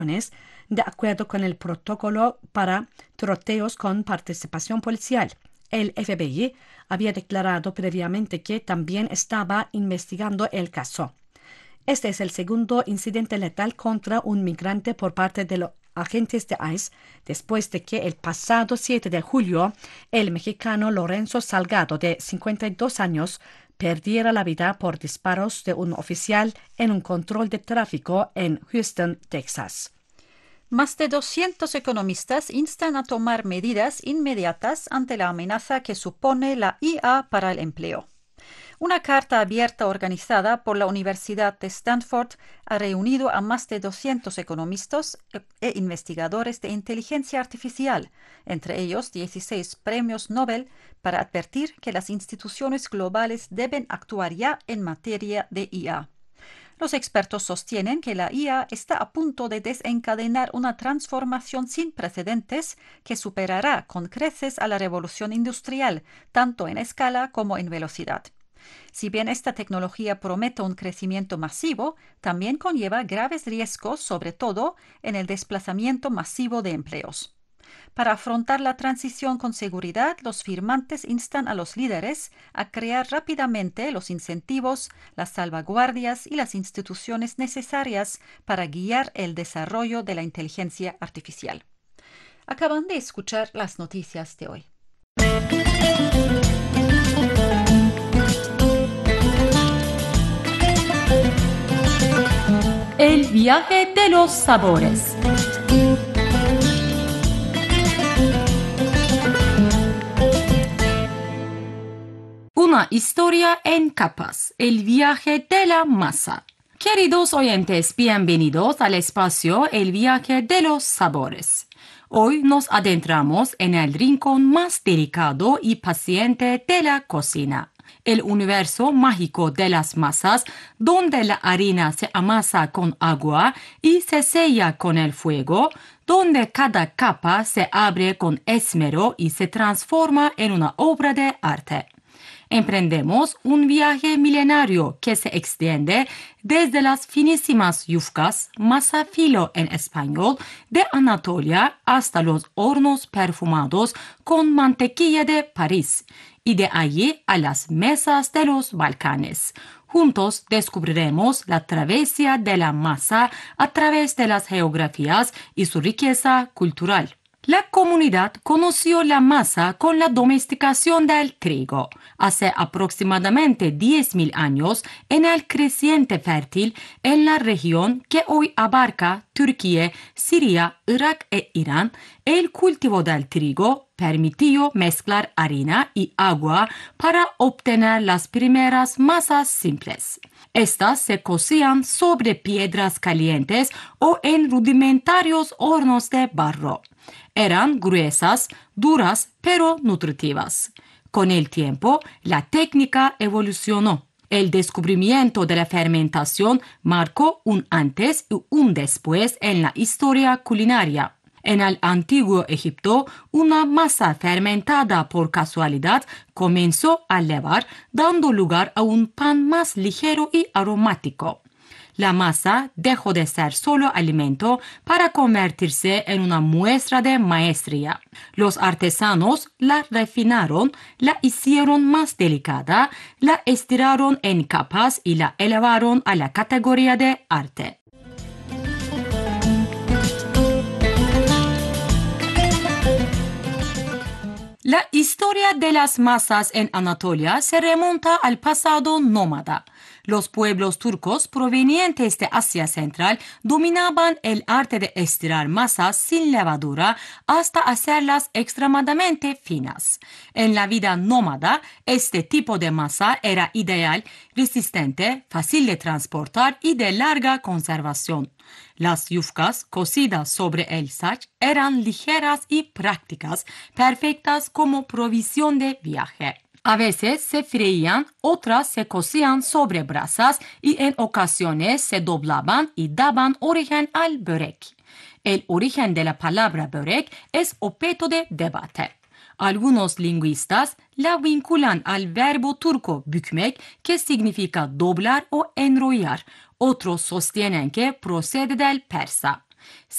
de acuerdo con el protocolo para tiroteos con participación policial. El FBI había declarado previamente que también estaba investigando el caso. Este es el segundo incidente letal contra un migrante por parte de los agentes de ICE, después de que el pasado 7 de julio el mexicano Lorenzo Salgado, de 52 años, perdiera la vida por disparos de un oficial en un control de tráfico en Houston, Texas. Más de 200 economistas instan a tomar medidas inmediatas ante la amenaza que supone la IA para el empleo. Una carta abierta organizada por la Universidad de Stanford ha reunido a más de 200 economistas e investigadores de inteligencia artificial, entre ellos 16 premios Nobel, para advertir que las instituciones globales deben actuar ya en materia de IA. Los expertos sostienen que la IA está a punto de desencadenar una transformación sin precedentes que superará con creces a la revolución industrial, tanto en escala como en velocidad. Si bien esta tecnología promete un crecimiento masivo, también conlleva graves riesgos, sobre todo en el desplazamiento masivo de empleos. Para afrontar la transición con seguridad, los firmantes instan a los líderes a crear rápidamente los incentivos, las salvaguardias y las instituciones necesarias para guiar el desarrollo de la inteligencia artificial. Acaban de escuchar las noticias de hoy. El viaje de los sabores. Una historia en capas, el viaje de la masa. Queridos oyentes, bienvenidos al espacio El viaje de los sabores. Hoy nos adentramos en el rincón más delicado y paciente de la cocina, el universo mágico de las masas, donde la harina se amasa con agua y se sella con el fuego, donde cada capa se abre con esmero y se transforma en una obra de arte. Emprendemos un viaje milenario que se extiende desde las finísimas yufcas, masa filo en español, de Anatolia hasta los hornos perfumados con mantequilla de París y de allí a las mesas de los Balcanes. Juntos descubriremos la travesía de la masa a través de las geografías y su riqueza cultural. La comunidad conoció la masa con la domesticación del trigo. Hace aproximadamente 10.000 años, en el creciente fértil en la región que hoy abarca Turquía, Siria, Irak e Irán, el cultivo del trigo permitió mezclar harina y agua para obtener las primeras masas simples. Estas se cocían sobre piedras calientes o en rudimentarios hornos de barro. Eran gruesas, duras, pero nutritivas. Con el tiempo, la técnica evolucionó. El descubrimiento de la fermentación marcó un antes y un después en la historia culinaria. En el antiguo Egipto, una masa fermentada por casualidad comenzó a levar, dando lugar a un pan más ligero y aromático. La masa dejó de ser solo alimento para convertirse en una muestra de maestría. Los artesanos la refinaron, la hicieron más delicada, la estiraron en capas y la elevaron a la categoría de arte. La historia de las masas en Anatolia se remonta al pasado nómada. Los pueblos turcos provenientes de Asia Central dominaban el arte de estirar masas sin levadura hasta hacerlas extremadamente finas. En la vida nómada, este tipo de masa era ideal, resistente, fácil de transportar y de larga conservación. Las yufcas cocidas sobre el sach eran ligeras y prácticas, perfectas como provisión de viaje. A veces se freían, otras se cocían sobre brasas y en ocasiones se doblaban y daban origen al börek. El origen de la palabra börek es objeto de debate. Algunos lingüistas la vinculan al verbo turco bükmek, que significa doblar o enrollar. Otros sostienen que procede del persa.